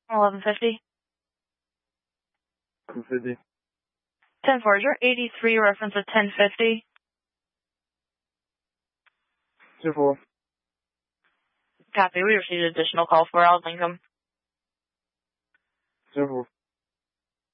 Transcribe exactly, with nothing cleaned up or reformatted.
eleven fifty. two fifty. ten Forager, eighty-three, reference at ten fifty. two four. Copy, we received an additional call for Al Lincoln. two four.